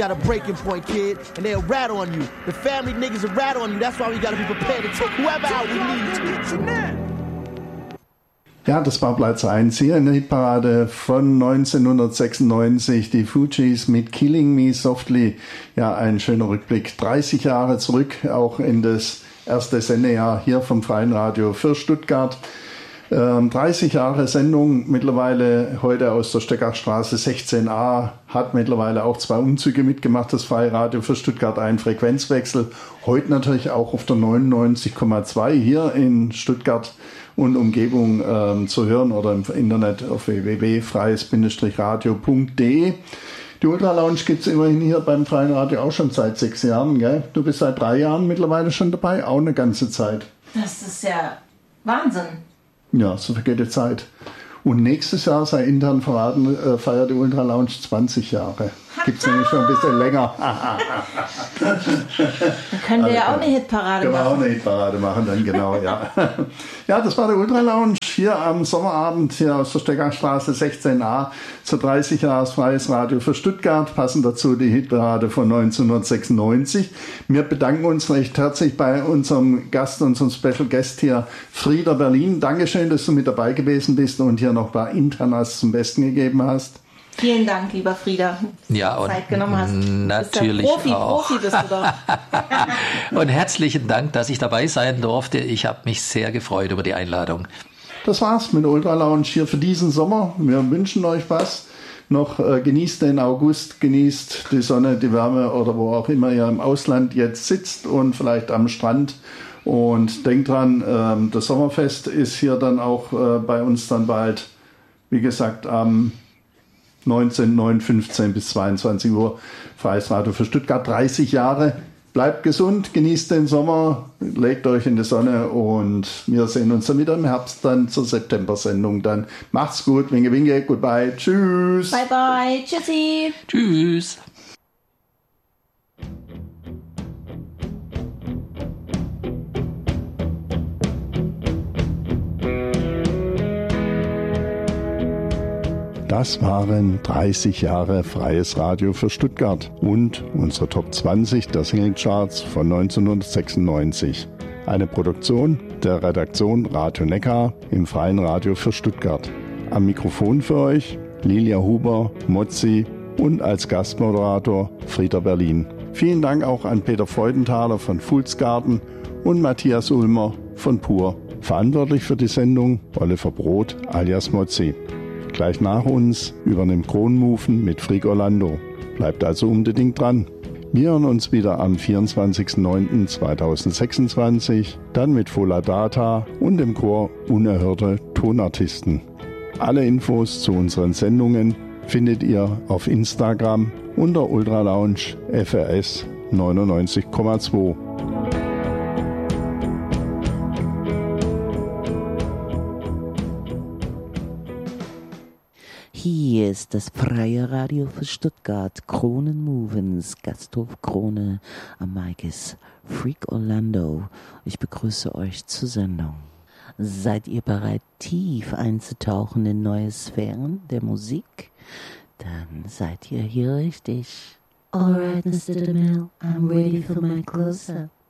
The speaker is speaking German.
Got a breaking point, kid, and they'll rat on you. The family niggas will rat on you. That's why we gotta be prepared to take whoever out we need to. Ja, das war Platz 1 hier in der Hitparade von 1996. Die Fugees mit Killing Me Softly. Ja, ein schöner Rückblick. 30 Jahre zurück, auch in das erste Sendejahr hier vom Freien Radio für Stuttgart. 30 Jahre Sendung, mittlerweile heute aus der Steckachstraße 16a, hat mittlerweile auch 2 Umzüge mitgemacht, das Freie Radio für Stuttgart, einen Frequenzwechsel. Heute natürlich auch auf der 99,2 hier in Stuttgart und Umgebung zu hören oder im Internet auf www.freies-radio.de. Die Ultra Lounge gibt es immerhin hier beim Freien Radio auch schon seit 6 Jahren, gell? Du bist seit 3 Jahren mittlerweile schon dabei, auch eine ganze Zeit. Das ist ja Wahnsinn. Ja, so vergeht die Zeit. Und nächstes Jahr, sei intern verraten, feiert die Ultra Lounge 20 Jahre. Gibt es nämlich schon ein bisschen länger. Dann können wir ja auch eine Hitparade machen. Können wir auch eine Hitparade machen, dann genau, ja. Ja, das war der Ultra Lounge hier am Sommerabend hier aus der Steckachstraße 16a zu 30 Jahre Freies Radio für Stuttgart. Passend dazu die Hitparade von 1996. Wir bedanken uns recht herzlich bei unserem Gast, unserem Special Guest hier, Frieder Berlin. Dankeschön, dass du mit dabei gewesen bist und hier noch ein paar Internas zum Besten gegeben hast. Vielen Dank, lieber Frieder, ja, und Zeit genommen hast. Natürlich du bist ja auch. Profi bist du doch. Und herzlichen Dank, dass ich dabei sein durfte. Ich habe mich sehr gefreut über die Einladung. Das war's mit der Ultra Lounge hier für diesen Sommer. Wir wünschen euch was. Noch genießt den August, genießt die Sonne, die Wärme oder wo auch immer ihr im Ausland jetzt sitzt und vielleicht am Strand. Und denkt dran, das Sommerfest ist hier dann auch bei uns dann bald, wie gesagt, am 19.09.15 bis 22 Uhr. Freies Radio für Stuttgart, 30 Jahre. Bleibt gesund, genießt den Sommer, legt euch in die Sonne und wir sehen uns dann wieder im Herbst dann zur September-Sendung. Dann macht's gut, winke, winke, goodbye, tschüss. Bye, bye, tschüssi. Tschüss. Das waren 30 Jahre Freies Radio für Stuttgart und unsere Top 20 der Singlecharts von 1996. Eine Produktion der Redaktion Radio Neckar im Freien Radio für Stuttgart. Am Mikrofon für euch Lilia Huber, Mozzi und als Gastmoderator Frieder Berlin. Vielen Dank auch an Peter Freudenthaler von Fools Garden und Matthias Ulmer von Pur. Verantwortlich für die Sendung Oliver Brot alias Mozzi. Gleich nach uns übernimmt Kronmufen mit Frick Orlando. Bleibt also unbedingt dran. Wir hören uns wieder am 24.09.2026, dann mit Fola Data und dem Chor Unerhörte Tonartisten. Alle Infos zu unseren Sendungen findet ihr auf Instagram unter Ultra Lounge FRS 99,2. Hier ist das Freie Radio für Stuttgart, Kronen-Movens, Gasthof Krone, am Mic ist Freak Orlando. Ich begrüße euch zur Sendung. Seid ihr bereit, tief einzutauchen in neue Sphären der Musik? Dann seid ihr hier richtig. Alright, Mr. DeMille, I'm ready for my close-up.